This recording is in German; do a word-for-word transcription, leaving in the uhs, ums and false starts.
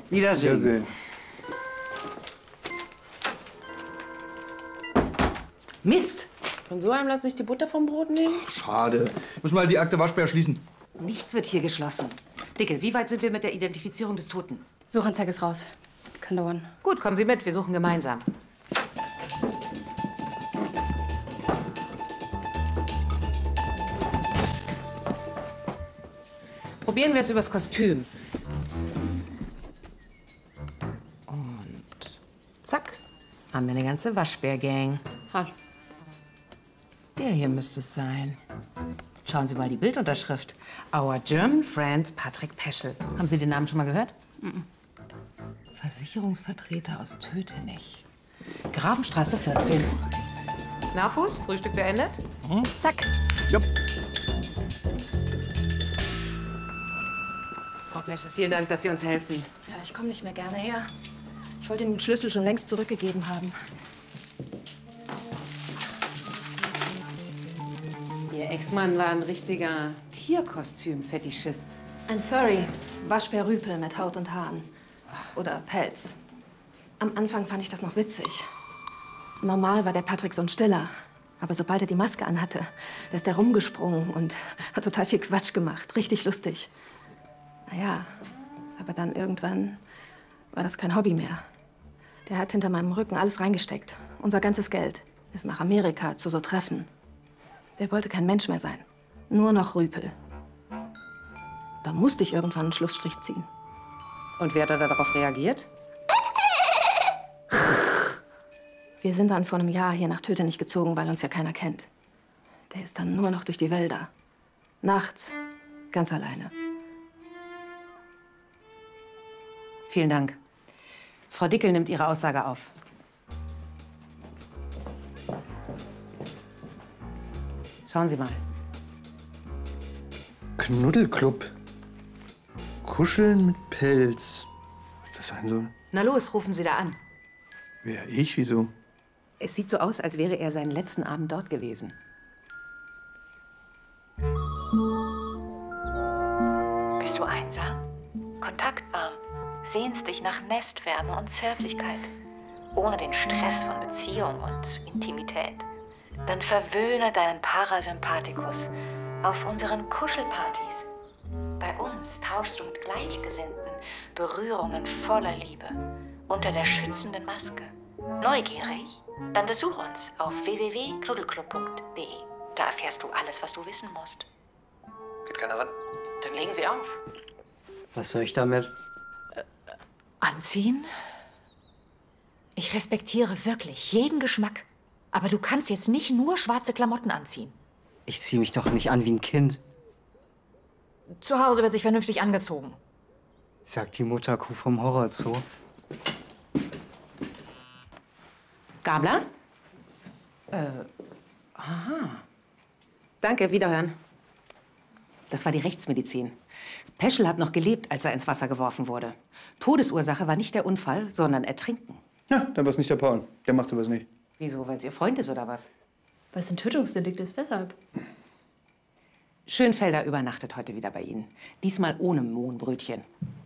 Wiedersehen. Wiedersehen. Mist! Von so einem lass ich die Butter vom Brot nehmen? Schade. Muss mal die Akte Waschbär schließen. Nichts wird hier geschlossen. Dickel, wie weit sind wir mit der Identifizierung des Toten? Suchanzeige ist raus. Kann dauern. Gut, kommen Sie mit. Wir suchen gemeinsam. Probieren wir es übers Kostüm. Und zack, haben wir eine ganze Waschbär-Gang. Ha. Der hier müsste es sein. Schauen Sie mal die Bildunterschrift. Our German friend Patrick Peschel. Haben Sie den Namen schon mal gehört? Mhm. Versicherungsvertreter aus Tötenich. Grabenstraße vierzehn. Na, Fuß, Frühstück beendet? Mhm. Zack. Jupp. Frau Peschel, vielen Dank, dass Sie uns helfen. Ja, ich komme nicht mehr gerne her. Ich wollte Ihnen den Schlüssel schon längst zurückgegeben haben. Ihr Ex-Mann war ein richtiger Tierkostüm-Fetischist. Ein Furry. Waschbär-Rüpel mit Haut und Haaren. Oder Pelz. Am Anfang fand ich das noch witzig. Normal war der Patrick so ein Stiller. Aber sobald er die Maske anhatte, da ist er rumgesprungen und hat total viel Quatsch gemacht. Richtig lustig. Naja, aber dann irgendwann war das kein Hobby mehr. Der hat hinter meinem Rücken alles reingesteckt. Unser ganzes Geld. Ist nach Amerika zu so Treffen. Der wollte kein Mensch mehr sein. Nur noch Rüpel. Da musste ich irgendwann einen Schlussstrich ziehen. Und wie hat er darauf reagiert? Wir sind dann vor einem Jahr hier nach Tötenich gezogen, weil uns ja keiner kennt. Der ist dann nur noch durch die Wälder. Nachts. Ganz alleine. Vielen Dank. Frau Dickel nimmt Ihre Aussage auf. Schauen Sie mal. Knuddelclub. Kuscheln mit Pelz. Was das sein soll? Na los, rufen Sie da an. Wer, ich? Wieso? Es sieht so aus, als wäre er seinen letzten Abend dort gewesen. Bist du einsam? Kontaktarm? Sehnst dich nach Nestwärme und Zärtlichkeit? Ohne den Stress von Beziehung und Intimität? Dann verwöhne deinen Parasympathikus auf unseren Kuschelpartys. Bei uns tauschst du mit Gleichgesinnten Berührungen voller Liebe unter der schützenden Maske. Neugierig? Dann besuch uns auf w w w punkt knuddelclub punkt de. Da erfährst du alles, was du wissen musst. Geht keiner ran? Dann legen Sie auf. Was soll ich damit? Äh, anziehen? Ich respektiere wirklich jeden Geschmack. Aber du kannst jetzt nicht nur schwarze Klamotten anziehen. Ich ziehe mich doch nicht an wie ein Kind. Zu Hause wird sich vernünftig angezogen. Sagt die Mutterkuh vom Horrorzoo. Gabler? Äh, aha. Danke, wiederhören. Das war die Rechtsmedizin. Peschel hat noch gelebt, als er ins Wasser geworfen wurde. Todesursache war nicht der Unfall, sondern Ertrinken. Ja, dann war es nicht der Paul. Der macht sowas nicht. Wieso, weil es Ihr Freund ist oder was? Weil es ein Tötungsdelikt ist, deshalb. Schönfelder übernachtet heute wieder bei Ihnen. Diesmal ohne Mohnbrötchen.